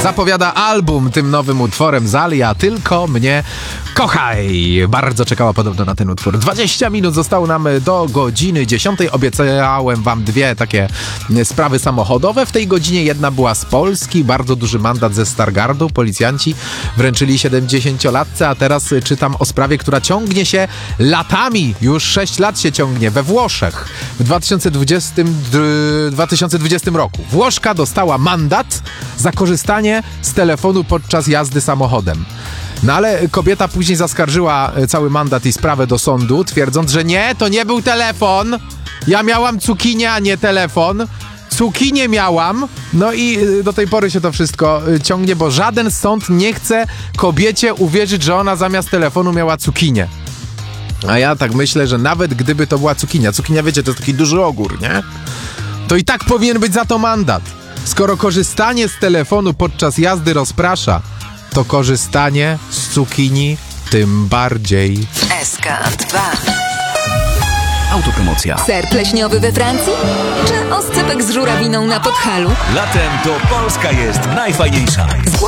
zapowiada album tym nowym utworem Zalia, Tylko mnie kochaj. Bardzo czekała podobno na ten utwór. 20 minut zostało nam do godziny 10. Obiecałem wam dwie takie sprawy samochodowe. W tej godzinie jedna była z Polski, bardzo duży mandat ze Stargardu. Policjanci wręczyli 70-latce, a teraz czytam o sprawie, która ciągnie się latami. Już 6 lat się ciągnie we Włoszech. W 2020 roku Włoszka dostała mandat za korzystanie z telefonu podczas jazdy samochodem. No ale kobieta później zaskarżyła cały mandat i sprawę do sądu, twierdząc, że nie, to nie był telefon. Ja miałam cukinię, a nie telefon. Cukinię miałam. No i do tej pory się to wszystko ciągnie, bo żaden sąd nie chce kobiecie uwierzyć, że ona zamiast telefonu miała cukinię. A ja tak myślę, że nawet gdyby to była cukinia, wiecie, to jest taki duży ogór, nie? To i tak powinien być za to mandat. Skoro korzystanie z telefonu podczas jazdy rozprasza, to korzystanie z cukinii tym bardziej. SK2. Autopromocja. Ser pleśniowy we Francji? Czy oscypek z żurawiną na Podhalu? Latem to Polska jest najfajniejsza.